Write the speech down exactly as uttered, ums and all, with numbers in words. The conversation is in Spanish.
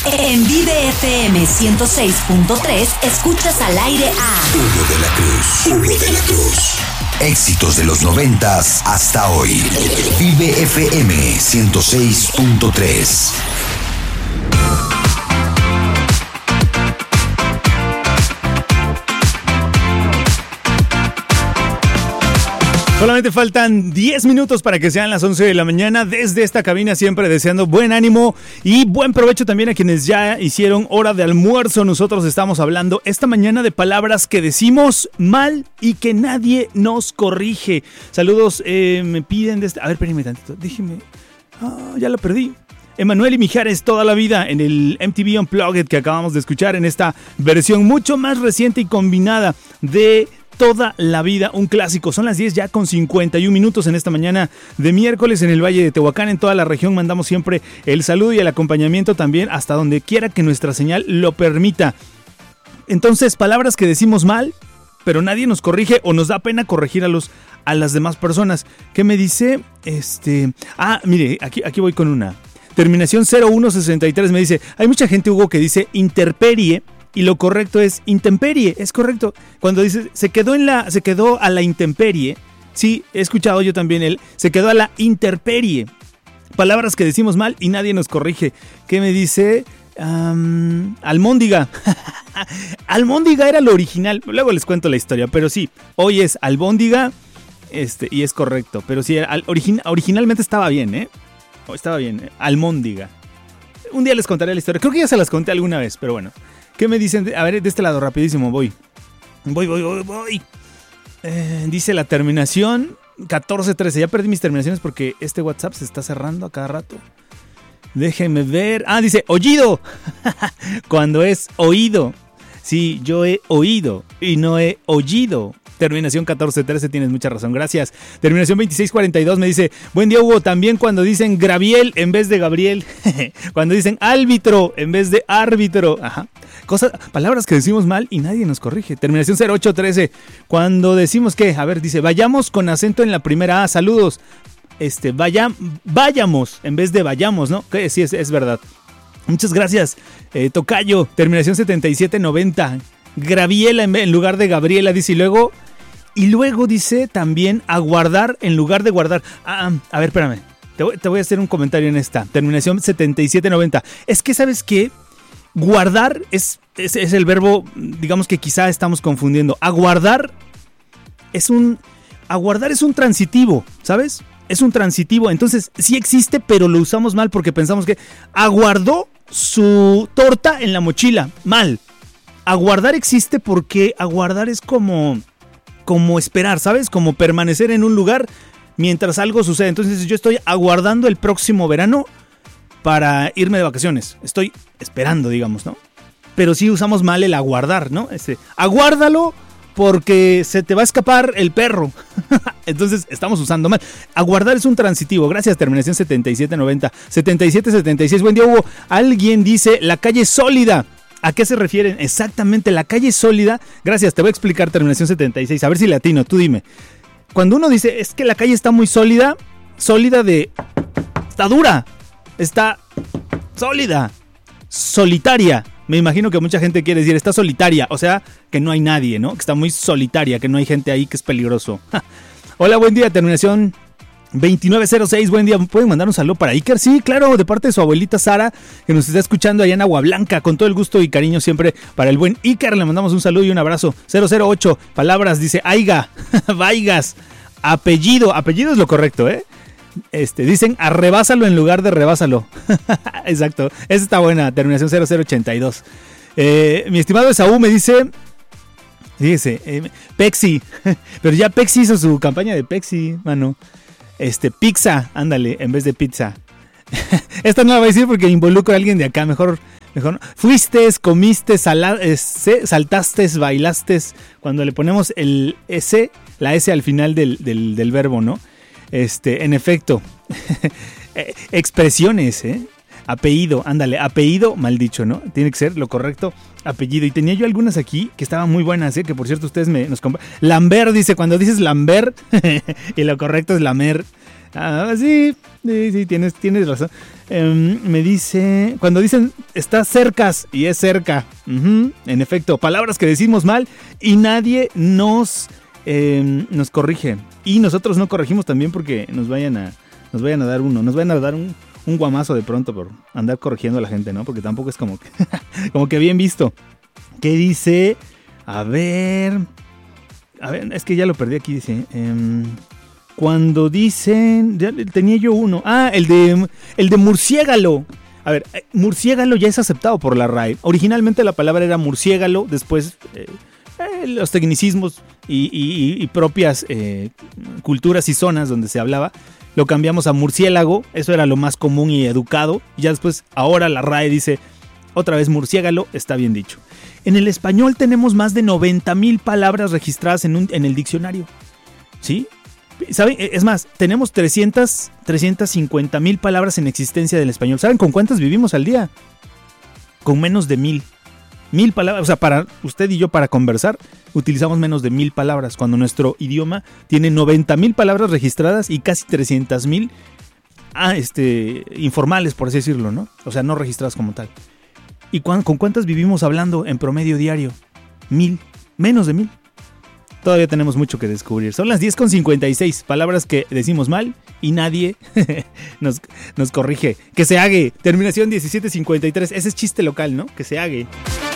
En Vive F M ciento seis punto tres escuchas al aire a Hugo de la Cruz. Hugo de la Cruz. Éxitos de los noventas hasta hoy. Vive F M ciento seis punto tres. Solamente faltan diez minutos para que sean las once de la mañana. Desde esta cabina siempre deseando buen ánimo y buen provecho también a quienes ya hicieron hora de almuerzo. Nosotros estamos hablando esta mañana de palabras que decimos mal y que nadie nos corrige. Saludos, eh, me piden de este... A ver, espérenme tantito, déjenme... Ah, ya lo perdí. Emanuel y Mijares toda la vida en el M T V Unplugged que acabamos de escuchar en esta versión mucho más reciente y combinada de... Toda la vida, un clásico. Son las diez ya con cincuenta y un minutos en esta mañana de miércoles en el Valle de Tehuacán, en toda la región. Mandamos siempre el saludo y el acompañamiento también hasta donde quiera que nuestra señal lo permita. Entonces, palabras que decimos mal, pero nadie nos corrige o nos da pena corregir a los a las demás personas. ¿Qué me dice? Este, ah, mire, aquí, aquí voy con una. Terminación cero uno sesenta y tres me dice, hay mucha gente, Hugo, que dice interperie. Y lo correcto es intemperie, es correcto. Cuando dice se quedó en la se quedó a la intemperie, sí, he escuchado yo también el se quedó a la interperie. Palabras que decimos mal y nadie nos corrige. ¿Qué me dice? Um, almóndiga. Almóndiga era lo original. Luego les cuento la historia, pero sí, hoy es albóndiga, este y es correcto, pero sí al, origin, originalmente estaba bien, ¿eh? Estaba bien, ¿eh? Almóndiga. Un día les contaré la historia. Creo que ya se las conté alguna vez, pero bueno. ¿Qué me dicen? A ver, de este lado, rapidísimo, voy. Voy, voy, voy, voy. Eh, dice la terminación catorce trece. Ya perdí mis terminaciones porque este WhatsApp se está cerrando a cada rato. Déjenme ver. Ah, dice oído. Cuando es oído. Sí, yo he oído y no he oído. Terminación catorce trece, tienes mucha razón, gracias. Terminación veintiséis cuarenta y dos me dice, buen día, Hugo, también cuando dicen Graviel en vez de Gabriel, cuando dicen árbitro en vez de árbitro, ajá. Cosas, palabras que decimos mal y nadie nos corrige. Terminación cero ocho trece, cuando decimos que, a ver, dice, vayamos con acento en la primera A, saludos. Este, vaya, vayamos en vez de vayamos, ¿no? Que sí, es, es verdad. Muchas gracias, eh, Tocayo. Terminación setenta y siete noventa, Graviela en lugar de Gabriela, dice, y luego... Y luego dice también aguardar en lugar de guardar. Ah, a ver, espérame. Te voy, te voy a hacer un comentario en esta. Terminación setenta y siete noventa. Es que, ¿sabes qué? Guardar es, es, es el verbo, digamos que quizá estamos confundiendo. Aguardar es un... Aguardar es un transitivo, ¿sabes? Es un transitivo. Entonces, sí existe, pero lo usamos mal porque pensamos que aguardó su torta en la mochila. Mal. Aguardar existe porque aguardar es como... como esperar, ¿sabes? Como permanecer en un lugar mientras algo sucede. Entonces yo estoy aguardando el próximo verano para irme de vacaciones. Estoy esperando, digamos, ¿no? Pero sí usamos mal el aguardar, ¿no? Este, aguárdalo porque se te va a escapar el perro. Entonces estamos usando mal. Aguardar es un transitivo. Gracias, terminación setenta y siete noventa. setenta y siete setenta y seis. Buen día, Hugo. Alguien dice la calle sólida. ¿A qué se refieren? Exactamente, la calle sólida. Gracias, te voy a explicar terminación setenta y seis. A ver si le atino, tú dime. Cuando uno dice, es que la calle está muy sólida, sólida de... Está dura, está sólida, solitaria. Me imagino que mucha gente quiere decir, está solitaria. O sea, que no hay nadie, ¿no? Que está muy solitaria, que no hay gente ahí, que es peligroso. Hola, buen día, terminación... veintinueve cero seis, buen día. ¿Pueden mandar un saludo para Iker? Sí, claro, de parte de su abuelita Sara, que nos está escuchando allá en Agua Blanca, con todo el gusto y cariño siempre para el buen Iker. Le mandamos un saludo y un abrazo. cero cero ocho, palabras, dice Aiga, Vaigas, apellido, apellido es lo correcto, ¿eh? Este, dicen arrebásalo en lugar de rebásalo. Exacto, esa está buena, terminación cero cero ochenta y dos. Eh, mi estimado Esaú me dice... Fíjese, eh, Pepsi, pero ya Pepsi hizo su campaña de Pepsi, mano. Este, pizza, ándale, en vez de pizza. Esta no la voy a decir porque involucro a alguien de acá, mejor, mejor no. Fuiste, comiste, sala, eh, saltaste, bailaste, cuando le ponemos el S, la S al final del, del, del verbo, ¿no? Este, en efecto, expresiones, ¿eh? Apellido, ándale, apellido, mal dicho, ¿no? Tiene que ser lo correcto, apellido. Y tenía yo algunas aquí que estaban muy buenas, ¿eh? Que por cierto ustedes me nos comp- Lambert dice, cuando dices Lambert, y lo correcto es Lamer. Ah, sí, sí, sí, tienes, tienes razón. Um, me dice, cuando dicen está cercas y es cerca. Uh-huh, en efecto, palabras que decimos mal y nadie nos, eh, nos corrige. Y nosotros no corregimos también porque nos vayan a, nos vayan a dar uno, nos vayan a dar un, un guamazo de pronto por andar corrigiendo a la gente, ¿no? Porque tampoco es como que, como que bien visto. ¿Qué dice? A ver, a ver, es que ya lo perdí aquí, dice... Eh, Cuando dicen... Ya tenía yo uno. Ah, el de, el de murciégalo. A ver, murciégalo ya es aceptado por la R A E. Originalmente la palabra era murciégalo. Después eh, eh, los tecnicismos y, y, y propias eh, culturas y zonas donde se hablaba, lo cambiamos a murciélago. Eso era lo más común y educado. Y ya después, ahora la R A E dice, otra vez murciégalo, está bien dicho. En el español tenemos más de noventa mil palabras registradas en, un, en el diccionario. ¿Sí? ¿Saben? Es más, tenemos trescientas, trescientas cincuenta mil palabras en existencia del español. ¿Saben con cuántas vivimos al día? Con menos de mil. Mil palabras. O sea, para usted y yo para conversar utilizamos menos de mil palabras. Cuando nuestro idioma tiene noventa mil palabras registradas y casi trescientas mil ah, este, informales, por así decirlo, ¿no? O sea, no registradas como tal. ¿Y con cuántas vivimos hablando en promedio diario? Mil. Menos de mil. Todavía tenemos mucho que descubrir. Son las diez con cincuenta y seis, palabras que decimos mal y nadie nos, nos corrige. Que se hague. Terminación diecisiete cincuenta y tres. Ese es chiste local, ¿no? Que se hague.